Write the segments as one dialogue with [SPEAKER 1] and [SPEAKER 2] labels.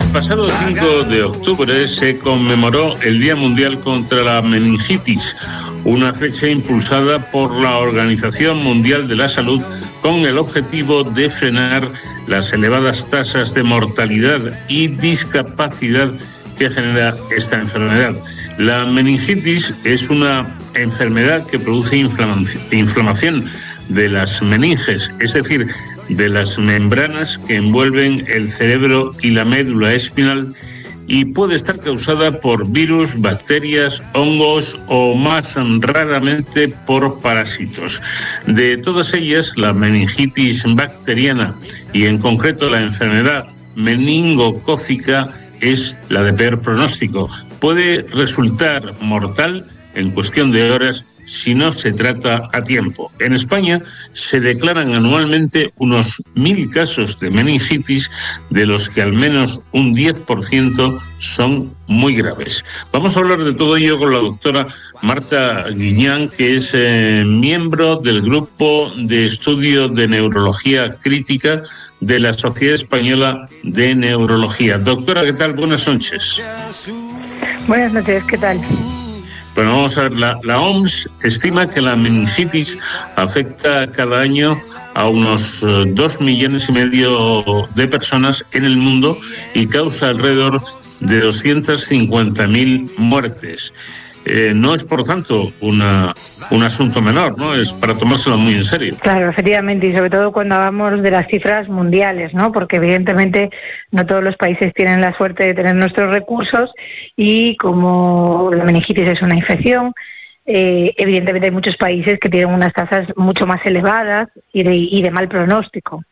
[SPEAKER 1] pasado 5 de octubre se conmemoró el Día Mundial contra la Meningitis, una fecha impulsada por la Organización Mundial de la Salud con el objetivo de frenar las elevadas tasas de mortalidad y discapacidad que genera esta enfermedad. La meningitis es una enfermedad que produce inflamación de las meninges, es decir, de las membranas que envuelven el cerebro y la médula espinal, y puede estar causada por virus, bacterias, hongos o más raramente por parásitos. De todas ellas, la meningitis bacteriana y en concreto la enfermedad meningocócica es la de peor pronóstico. Puede resultar mortal en cuestión de horas si no se trata a tiempo. En España se declaran anualmente unos 1.000 casos de meningitis, de los que al menos un 10% son muy graves. Vamos a hablar de todo ello con la doctora Marta Guiñán, que es miembro del Grupo de Estudio de Neurología Crítica de la Sociedad Española de Neurología. Doctora, ¿qué tal? Buenas noches.
[SPEAKER 2] Buenas noches, ¿qué tal?
[SPEAKER 1] Bueno, vamos a ver, la OMS estima que la meningitis afecta cada año a unos 2,5 millones de personas en el mundo y causa alrededor de 250.000 muertes. No es, por tanto, un asunto menor, ¿no? Es para tomárselo muy en serio.
[SPEAKER 2] Claro, efectivamente, y sobre todo cuando hablamos de las cifras mundiales, ¿no? Porque evidentemente no todos los países tienen la suerte de tener nuestros recursos, y como la meningitis es una infección, evidentemente hay muchos países que tienen unas tasas mucho más elevadas y de mal pronóstico.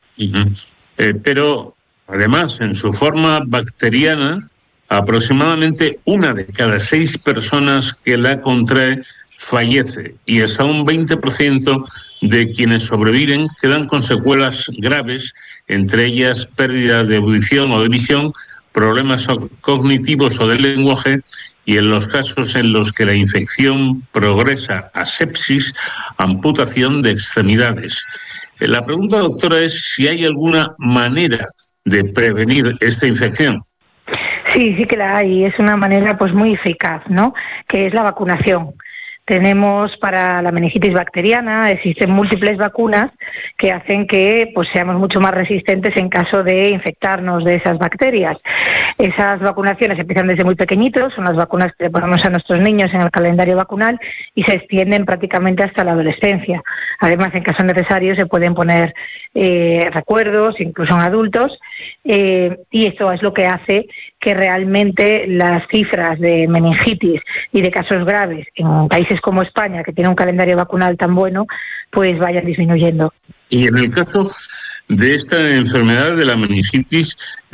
[SPEAKER 1] Pero, además, en su forma bacteriana, aproximadamente 1 de cada 6 personas que la contrae fallece, y hasta un 20% de quienes sobreviven quedan con secuelas graves, entre ellas pérdida de audición o de visión, problemas cognitivos o del lenguaje, y en los casos en los que la infección progresa a sepsis, amputación de extremidades. La pregunta, doctora, es si hay alguna manera de prevenir esta infección.
[SPEAKER 2] Sí que la hay, es una manera pues muy eficaz, ¿no? Que es la vacunación. Tenemos para la meningitis bacteriana, existen múltiples vacunas que hacen que pues seamos mucho más resistentes en caso de infectarnos de esas bacterias. Esas vacunaciones empiezan desde muy pequeñitos, son las vacunas que le ponemos a nuestros niños en el calendario vacunal y se extienden prácticamente hasta la adolescencia. Además, en caso necesario, se pueden poner recuerdos, incluso en adultos, y esto es lo que hace que realmente las cifras de meningitis y de casos graves en países como España, que tiene un calendario vacunal tan bueno, pues vayan disminuyendo.
[SPEAKER 1] Y en el caso de esta enfermedad de la meningitis,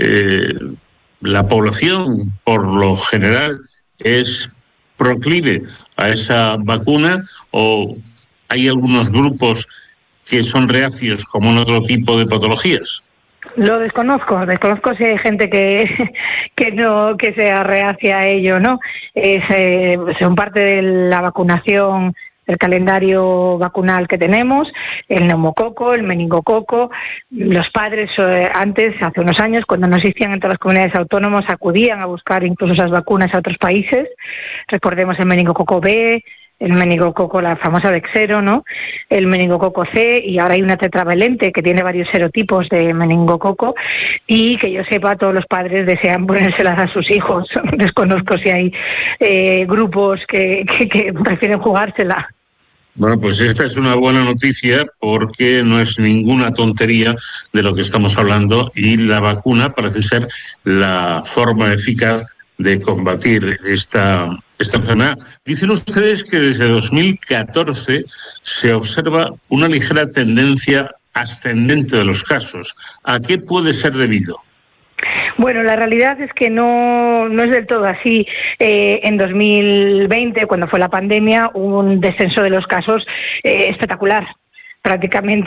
[SPEAKER 1] la población, por lo general, es proclive a esa vacuna, o hay algunos grupos que son reacios, como en otro tipo de patologías.
[SPEAKER 2] Lo desconozco si hay gente que sea reacia a ello, ¿no? Son parte de la vacunación, el calendario vacunal que tenemos, el neumococo, el meningococo. Los padres antes, hace unos años, cuando no existían en todas las comunidades autónomas, acudían a buscar incluso esas vacunas a otros países. Recordemos el meningococo B, el meningococo, la famosa Bexero, ¿no? El meningococo C, y ahora hay una tetravalente que tiene varios serotipos de meningococo, y que yo sepa, todos los padres desean ponérselas a sus hijos. Desconozco si hay grupos que prefieren jugársela.
[SPEAKER 1] Bueno, pues esta es una buena noticia, porque no es ninguna tontería de lo que estamos hablando, y la vacuna parece ser la forma eficaz de combatir esta enfermedad. Dicen ustedes que desde 2014 se observa una ligera tendencia ascendente de los casos. ¿A qué puede ser debido?
[SPEAKER 2] Bueno, la realidad es que no es del todo así. En 2020, cuando fue la pandemia, hubo un descenso de los casos espectacular. Prácticamente